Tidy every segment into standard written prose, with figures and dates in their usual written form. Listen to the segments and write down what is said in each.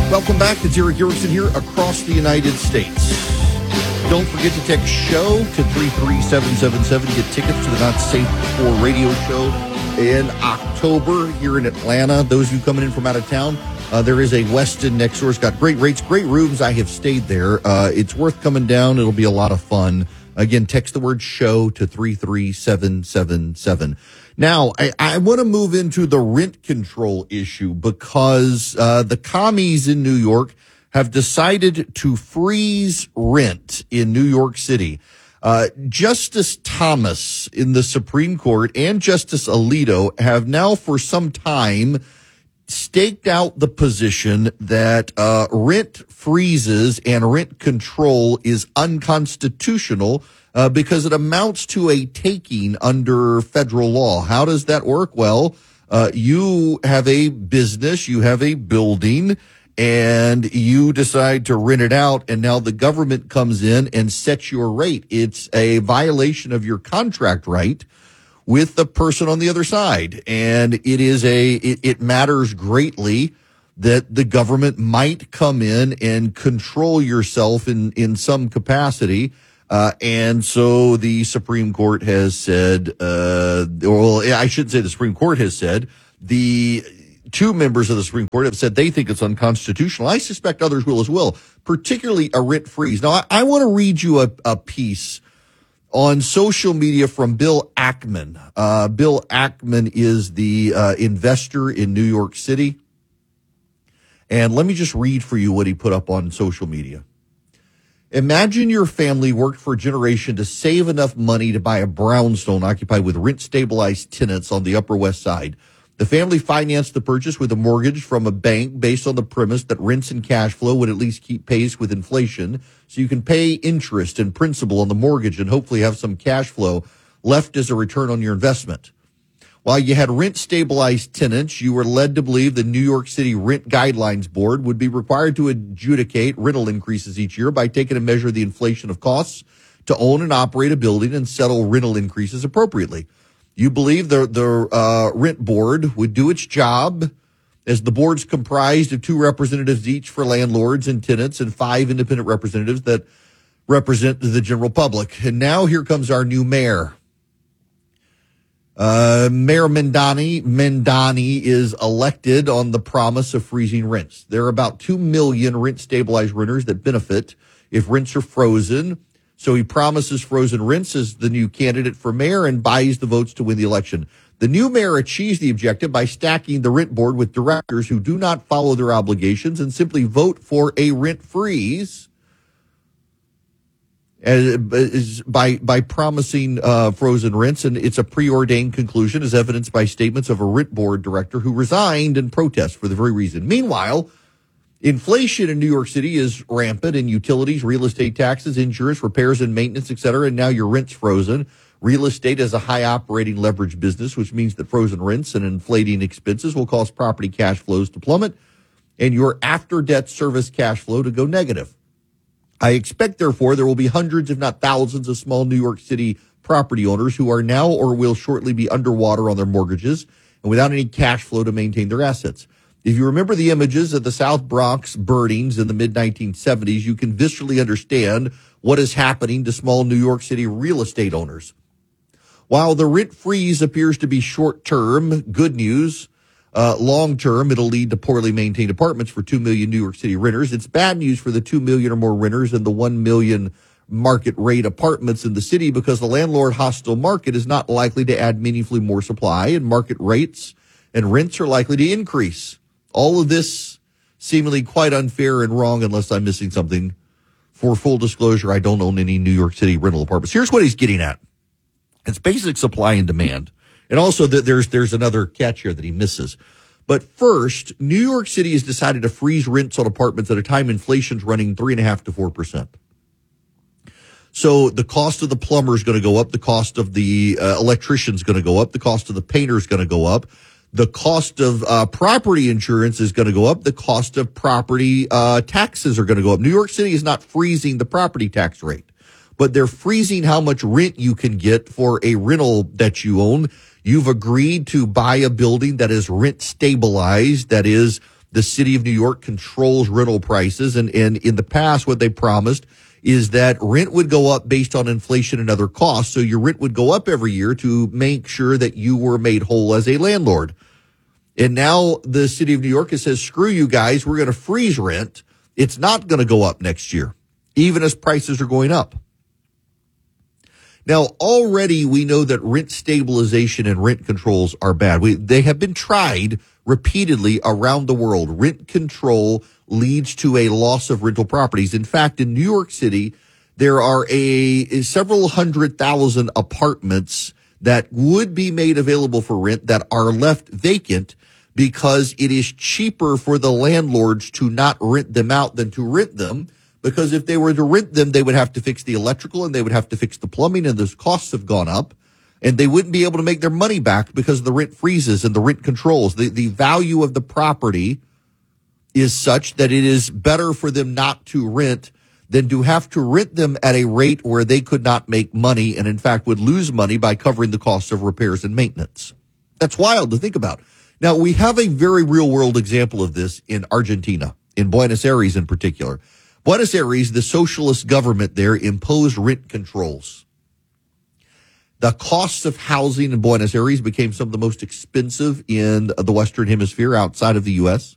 Welcome back. It's Eric Erickson here across the United States. Don't forget to text SHOW to 33777. Get tickets to the Not Safe for Radio show in October here in Atlanta. Those of you coming in from out of town, there is a Westin next door. It's got great rates, great rooms. I have stayed there. It's worth coming down. It'll be a lot of fun. Again, text the word SHOW to 33777. Now, I want to move into the rent control issue because the commies in New York have decided to freeze rent in New York City. Justice Thomas in the Supreme Court and Justice Alito have now for some time staked out the position that rent freezes and rent control is unconstitutional because it amounts to a taking under federal law. How does that work? Well, you have a business, you have a building, and you decide to rent it out, and now the government comes in and sets your rate. It's a violation of your contract right with the person on the other side. And it matters greatly that the government might come in and control yourself in some capacity. And so the Supreme Court has said, I shouldn't say the Supreme Court has said, the two members of the Supreme Court have said they think it's unconstitutional. I suspect others will as well, particularly a rent freeze. Now, I want to read you a piece on social media from Bill Ackman. Bill Ackman is the investor in New York City. And let me just read for you what he put up on social media. Imagine your family worked for a generation to save enough money to buy a brownstone occupied with rent-stabilized tenants on the Upper West Side. The family financed the purchase with a mortgage from a bank based on the premise that rents and cash flow would at least keep pace with inflation, so you can pay interest and principal on the mortgage and hopefully have some cash flow left as a return on your investment. While you had rent-stabilized tenants, you were led to believe the New York City Rent Guidelines Board would be required to adjudicate rental increases each year by taking a measure of the inflation of costs to own and operate a building and settle rental increases appropriately. You believe the rent board would do its job, as the board's comprised of 2 representatives each for landlords and tenants and 5 independent representatives that represent the general public. And now here comes our new mayor. Mayor Mamdani is elected on the promise of freezing rents. There are about 2 million rent-stabilized renters that benefit if rents are frozen. So he promises frozen rents as the new candidate for mayor and buys the votes to win the election. The new mayor achieves the objective by stacking the rent board with directors who do not follow their obligations and simply vote for a rent freeze by promising frozen rents. And it's a preordained conclusion as evidenced by statements of a rent board director who resigned in protest for the very reason. Meanwhile, inflation in New York City is rampant in utilities, real estate taxes, insurance, repairs and maintenance, etc. And now your rent's frozen. Real estate is a high operating leverage business, which means that frozen rents and inflating expenses will cause property cash flows to plummet and your after-debt service cash flow to go negative. I expect, therefore, there will be hundreds, if not thousands, of small New York City property owners who are now or will shortly be underwater on their mortgages and without any cash flow to maintain their assets. If you remember the images of the South Bronx burnings in the mid-1970s, you can viscerally understand what is happening to small New York City real estate owners. While the rent freeze appears to be short-term, good news, long-term, it'll lead to poorly maintained apartments for 2 million New York City renters. It's bad news for the 2 million or more renters and the 1 million market rate apartments in the city because the landlord hostile market is not likely to add meaningfully more supply, and market rates and rents are likely to increase. All of this seemingly quite unfair and wrong unless I'm missing something. For full disclosure, I don't own any New York City rental apartments. Here's what he's getting at. It's basic supply and demand. And also there's another catch here that he misses. But first, New York City has decided to freeze rents on apartments at a time inflation's running 3.5% to 4%. So the cost of the plumber is going to go up. The cost of the electrician is going to go up. The cost of the painter is going to go up. The cost of property insurance is going to go up. The cost of property taxes are going to go up. New York City is not freezing the property tax rate, but they're freezing how much rent you can get for a rental that you own. You've agreed to buy a building that is rent stabilized, that is The city of New York controls rental prices. And in the past, what they promised is that rent would go up based on inflation and other costs. So your rent would go up every year to make sure that you were made whole as a landlord. And now the city of New York has says, screw you guys, we're going to freeze rent. It's not going to go up next year, even as prices are going up. Now, already we know that rent stabilization and rent controls are bad. They have been tried repeatedly around the world. Rent control leads to a loss of rental properties. In fact, in New York City, there are several 100,000 apartments that would be made available for rent that are left vacant because it is cheaper for the landlords to not rent them out than to rent them. Because if they were to rent them, they would have to fix the electrical and they would have to fix the plumbing, and those costs have gone up, and they wouldn't be able to make their money back because of the rent freezes and the rent controls. The value of the property is such that it is better for them not to rent than to have to rent them at a rate where they could not make money and, in fact, would lose money by covering the costs of repairs and maintenance. That's wild to think about. Now, we have a very real-world example of this in Argentina, in Buenos Aires in particular. Buenos Aires, the socialist government there imposed rent controls. The costs of housing in Buenos Aires became some of the most expensive in the Western Hemisphere outside of the U.S.,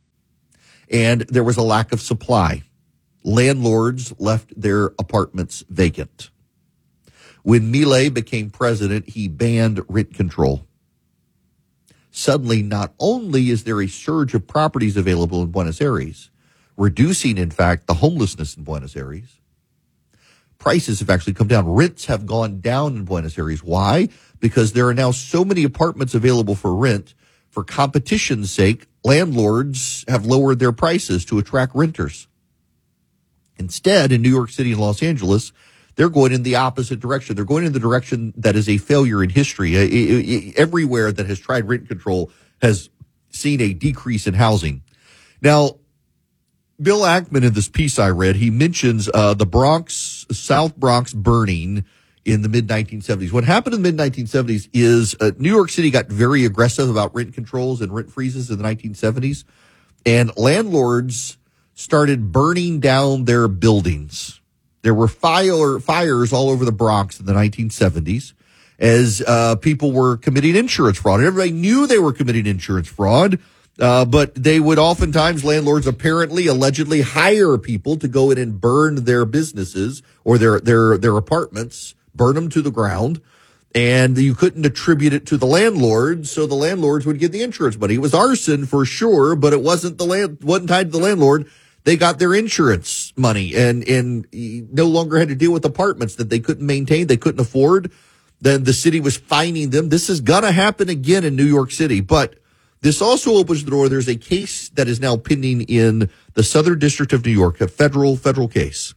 and there was a lack of supply. Landlords left their apartments vacant. When Milei became president, he banned rent control. Suddenly, not only is there a surge of properties available in Buenos Aires, reducing, in fact, the homelessness in Buenos Aires, prices have actually come down. Rents have gone down in Buenos Aires. Why? Because there are now so many apartments available for rent. For competition's sake, landlords have lowered their prices to attract renters. Instead, in New York City and Los Angeles, they're going in the opposite direction. They're going in the direction that is a failure in history. Everywhere that has tried rent control has seen a decrease in housing. Now, Bill Ackman, in this piece I read, he mentions the Bronx, South Bronx burning in the mid-1970s. What happened in the mid-1970s is New York City got very aggressive about rent controls and rent freezes in the 1970s, and landlords started burning down their buildings. There were fires all over the Bronx in the 1970s as people were committing insurance fraud. Everybody knew they were committing insurance fraud. But they would oftentimes, landlords apparently, allegedly hire people to go in and burn their businesses or their apartments, burn them to the ground. And you couldn't attribute it to the landlord, so the landlords would get the insurance money. It was arson for sure, but it wasn't tied to the landlord. They got their insurance money and no longer had to deal with apartments that they couldn't maintain, they couldn't afford. Then the city was fining them. This is gonna happen again in New York City, but this also opens the door. There's a case that is now pending in the Southern District of New York, a federal case.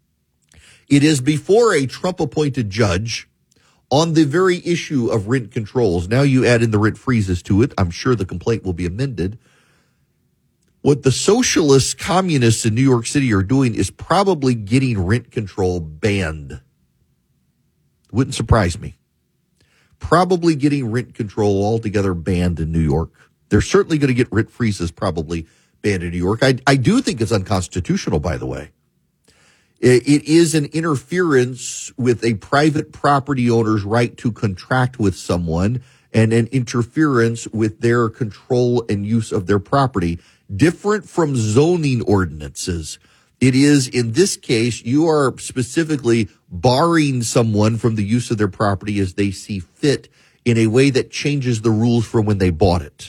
It is before a Trump-appointed judge on the very issue of rent controls. Now you add in the rent freezes to it. I'm sure the complaint will be amended. What the socialist communists in New York City are doing is probably getting rent control banned. Wouldn't surprise me. Probably getting rent control altogether banned in New York. They're certainly going to get rent freezes probably banned in New York. I do think it's unconstitutional, by the way. It is an interference with a private property owner's right to contract with someone and an interference with their control and use of their property. Different from zoning ordinances. It is, in this case, you are specifically barring someone from the use of their property as they see fit in a way that changes the rules from when they bought it.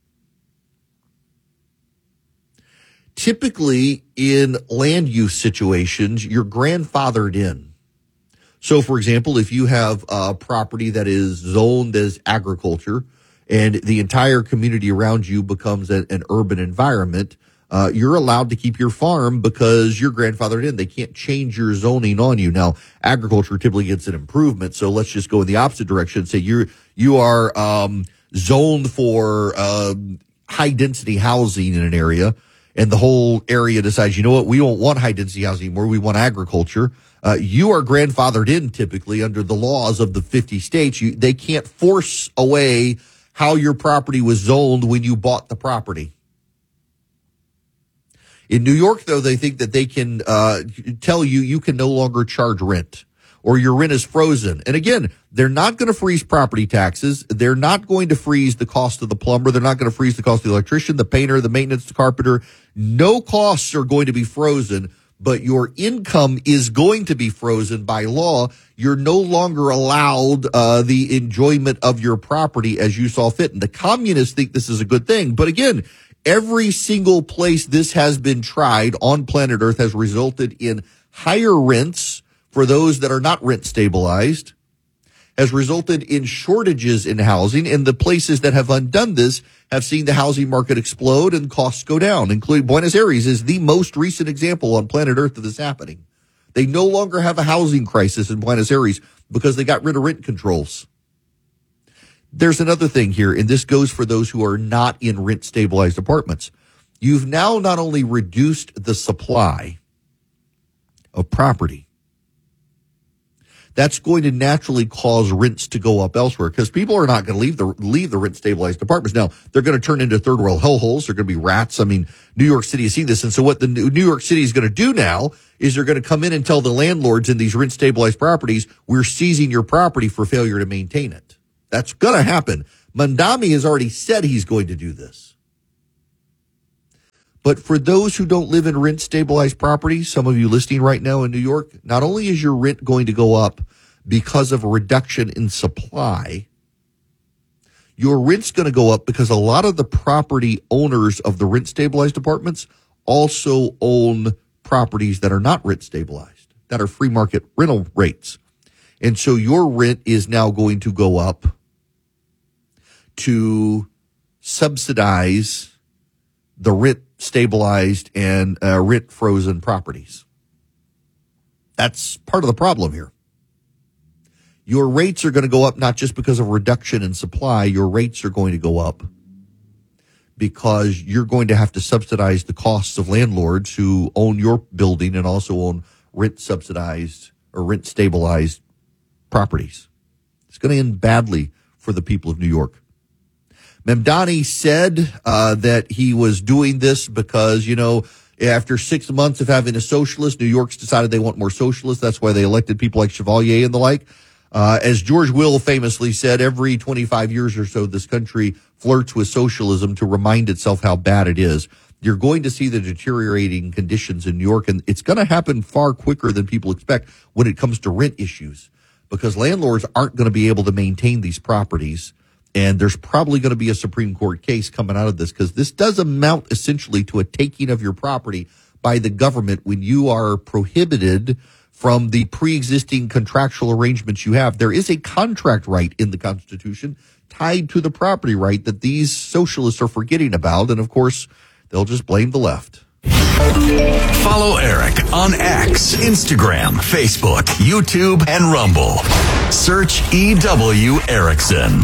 Typically, in land use situations, you're grandfathered in. So, for example, if you have a property that is zoned as agriculture and the entire community around you becomes an urban environment, you're allowed to keep your farm because you're grandfathered in. They can't change your zoning on you. Now, agriculture typically gets an improvement, so let's just go in the opposite direction and say you are zoned for high-density housing in an area, and the whole area decides, you know what, we don't want high-density housing anymore, we want agriculture. You are grandfathered in typically under the laws of the 50 states. They can't force away how your property was zoned when you bought the property. In New York, though, they think that they can tell you can no longer charge rent or your rent is frozen. And again, they're not going to freeze property taxes. They're not going to freeze the cost of the plumber. They're not going to freeze the cost of the electrician, the painter, the maintenance, the carpenter. No costs are going to be frozen, but your income is going to be frozen by law. You're no longer allowed the enjoyment of your property as you saw fit. And the communists think this is a good thing. But again, every single place this has been tried on planet Earth has resulted in higher rents for those that are not rent stabilized, has resulted in shortages in housing, and the places that have undone this have seen the housing market explode and costs go down, including Buenos Aires is the most recent example on planet Earth of this happening. They no longer have a housing crisis in Buenos Aires because they got rid of rent controls. There's another thing here, and this goes for those who are not in rent-stabilized apartments. You've now not only reduced the supply of property, that's going to naturally cause rents to go up elsewhere because people are not going to leave the rent-stabilized apartments. Now, they're going to turn into third-world hellholes. They're going to be rats. I mean, New York City has seen this. And so what the New York City is going to do now is they're going to come in and tell the landlords in these rent-stabilized properties, we're seizing your property for failure to maintain it. That's going to happen. Mamdani has already said he's going to do this. But for those who don't live in rent-stabilized properties, some of you listening right now in New York, not only is your rent going to go up because of a reduction in supply, your rent's going to go up because a lot of the property owners of the rent-stabilized apartments also own properties that are not rent-stabilized, that are free market rental rates. And so your rent is now going to go up to subsidize the rent stabilized and rent frozen properties. That's part of the problem here. Your rates are going to go up not just because of reduction in supply. Your rates are going to go up because you're going to have to subsidize the costs of landlords who own your building and also own rent subsidized or rent stabilized properties. It's going to end badly for the people of New York. Mamdani said that he was doing this because, after 6 months of having a socialist, New York's decided they want more socialists. That's why they elected people like Chevalier and the like. As George Will famously said, every 25 years or so, this country flirts with socialism to remind itself how bad it is. You're going to see the deteriorating conditions in New York, and it's going to happen far quicker than people expect when it comes to rent issues because landlords aren't going to be able to maintain these properties. And there's probably going to be a Supreme Court case coming out of this because this does amount essentially to a taking of your property by the government when you are prohibited from the pre-existing contractual arrangements you have. There is a contract right in the Constitution tied to the property right that these socialists are forgetting about. And, of course, they'll just blame the left. Follow Eric on X, Instagram, Facebook, YouTube, and Rumble. Search EW Erickson.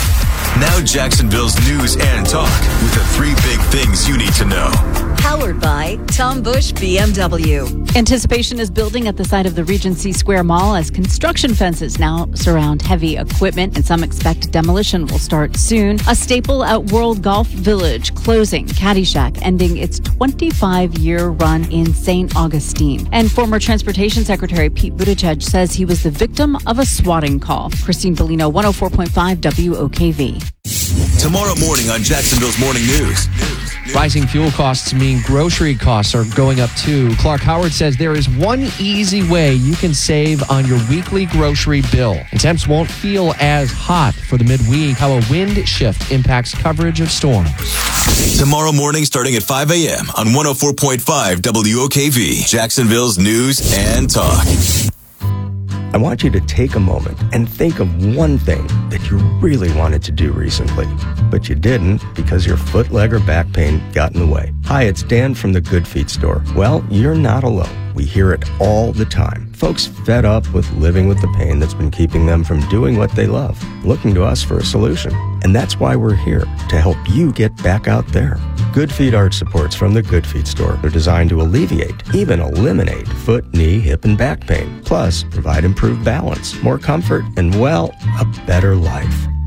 Now Jacksonville's news and talk with the 3 big things you need to know. Powered by Tom Bush BMW. Anticipation is building at the site of the Regency Square Mall as construction fences now surround heavy equipment, and some expect demolition will start soon. A staple at World Golf Village closing. Caddyshack ending its 25-year run in St. Augustine. And former Transportation Secretary Pete Buttigieg says he was the victim of a swatting call. Christine Bellino, 104.5 WOKV. Tomorrow morning on Jacksonville's Morning News. Rising fuel costs mean grocery costs are going up too. Clark Howard says there is one easy way you can save on your weekly grocery bill. And temps won't feel as hot for the midweek. How a wind shift impacts coverage of storms. Tomorrow morning starting at 5 a.m. on 104.5 WOKV, Jacksonville's News and Talk. I want you to take a moment and think of one thing that you really wanted to do recently, but you didn't because your foot, leg, or back pain got in the way. Hi, it's Dan from the Good Feet store. Well, you're not alone. We hear it all the time. Folks fed up with living with the pain that's been keeping them from doing what they love, looking to us for a solution. And that's why we're here, to help you get back out there. Good Feet arch supports from the Good Feet store are designed to alleviate, even eliminate, foot, knee, hip, and back pain. Plus, provide improved balance, more comfort, and, well, a better life.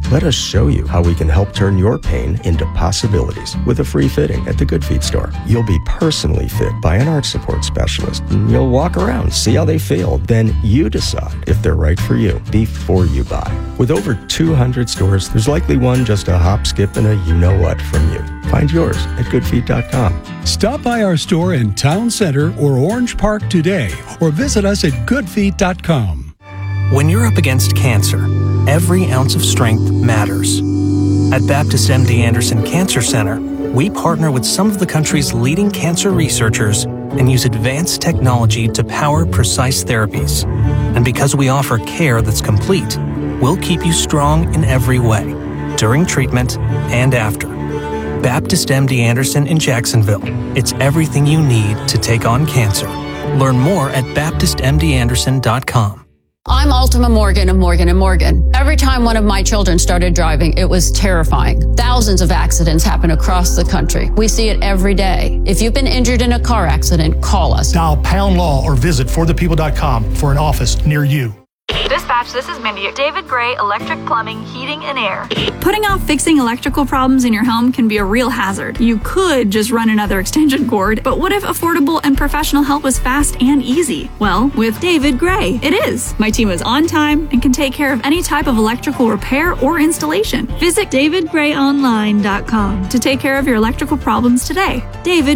Let us show you how we can help turn your pain into possibilities with a free fitting at the Good Feet store. You'll be personally fit by an arch support specialist, and you'll walk around, see how they feel. Then you decide if they're right for you before you buy. With over 200 stores, there's likely one just a hop, skip, and a you-know-what from you. Find yours at goodfeet.com. Stop by our store in Town Center or Orange Park today, or visit us at goodfeet.com. When you're up against cancer, every ounce of strength matters. At Baptist MD Anderson Cancer Center, we partner with some of the country's leading cancer researchers and use advanced technology to power precise therapies. And because we offer care that's complete, we'll keep you strong in every way, during treatment and after. Baptist MD Anderson in Jacksonville. It's everything you need to take on cancer. Learn more at BaptistMDAnderson.com. I'm Ultima Morgan of Morgan & Morgan. Every time one of my children started driving, it was terrifying. Thousands of accidents happen across the country. We see it every day. If you've been injured in a car accident, call us. Dial pound law or visit forthepeople.com for an office near you. Dispatch, this is Mindy at David Gray Electric Plumbing, Heating, and Air. Putting off fixing electrical problems in your home can be a real hazard. You could just run another extension cord, but what if affordable and professional help was fast and easy? Well, with David Gray, it is. My team is on time and can take care of any type of electrical repair or installation. Visit davidgrayonline.com to take care of your electrical problems today. David